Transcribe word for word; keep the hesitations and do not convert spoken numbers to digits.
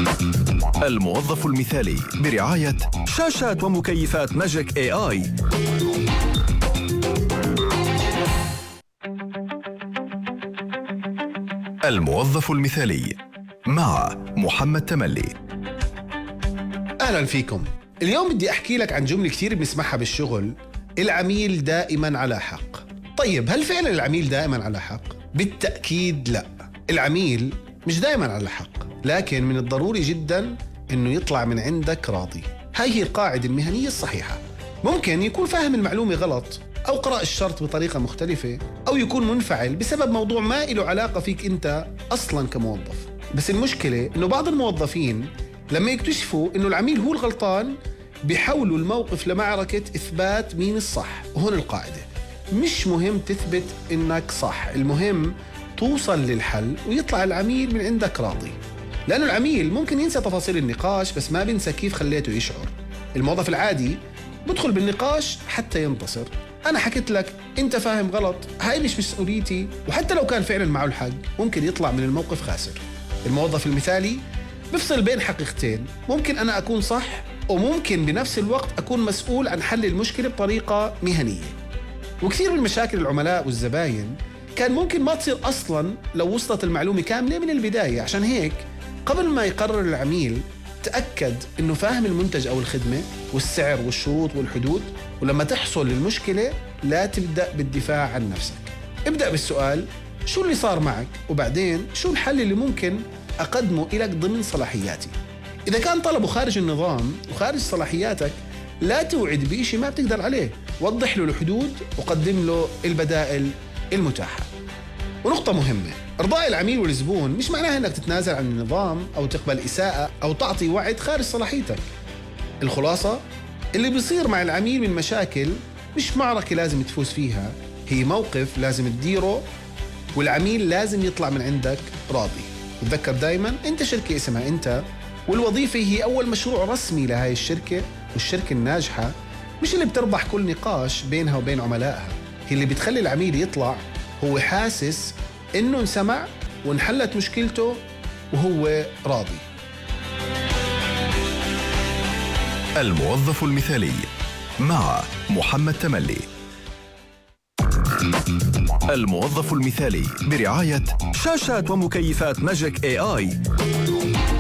الموظف المثالي برعاية شاشات ومكيفات ماجيك اي اي. الموظف المثالي مع محمد تملي. أهلا فيكم. اليوم بدي أحكي لك عن جملة كثير بنسمعها بالشغل: العميل دائما على حق. طيب، هل فعلا العميل دائما على حق؟ بالتأكيد لا. العميل مش دائما على حق، لكن من الضروري جدا إنه يطلع من عندك راضي. هاي هي القاعدة المهنية الصحيحة. ممكن يكون فاهم المعلومة غلط، أو قرأ الشرط بطريقة مختلفة، أو يكون منفعل بسبب موضوع ما إله علاقة فيك أنت أصلا كموظف. بس المشكلة إنه بعض الموظفين لما يكتشفوا إنه العميل هو الغلطان بيحولوا الموقف لمعركة إثبات مين الصح. وهون القاعدة: مش مهم تثبت إنك صح، المهم توصل للحل ويطلع العميل من عندك راضي. لأنه العميل ممكن ينسى تفاصيل النقاش، بس ما بينسى كيف خليته يشعر. الموظف العادي بدخل بالنقاش حتى ينتصر. أنا حكيت لك، أنت فاهم غلط، هاي مش مسؤوليتي. وحتى لو كان فعلا معه الحق ممكن يطلع من الموقف خاسر. الموظف المثالي بفصل بين حقيقتين: ممكن أنا أكون صح، وممكن بنفس الوقت أكون مسؤول عن حل المشكلة بطريقة مهنية. وكثير من مشاكل العملاء والزباين كان ممكن ما تصير أصلاً لو وصلت المعلومة كاملة من البداية. عشان هيك قبل ما يقرر العميل تأكد إنه فاهم المنتج أو الخدمة والسعر والشروط والحدود. ولما تحصل المشكلة لا تبدأ بالدفاع عن نفسك، ابدأ بالسؤال: شو اللي صار معك؟ وبعدين شو الحل اللي ممكن أقدمه إليك ضمن صلاحياتي؟ إذا كان طلبه خارج النظام وخارج صلاحياتك، لا توعد بإشي ما بتقدر عليه. وضح له الحدود وقدم له البدائل المتاحة. ونقطة مهمة: إرضاء العميل والزبون مش معناها أنك تتنازل عن النظام أو تقبل إساءة أو تعطي وعد خارج صلاحيتك. الخلاصة: اللي بيصير مع العميل من مشاكل مش معركة لازم تفوز فيها، هي موقف لازم تديره، والعميل لازم يطلع من عندك راضي. وتذكر دايما، أنت شركة اسمها أنت، والوظيفة هي أول مشروع رسمي لهاي الشركة. والشركة الناجحة مش اللي بتربح كل نقاش بينها وبين عملائها، هي اللي بتخلي العميل يطلع هو حاسس إنه انسمع وانحلت مشكلته وهو راضي. الموظف المثالي مع محمد تملي. الموظف المثالي برعاية شاشات ومكيفات ماجيك اي اي.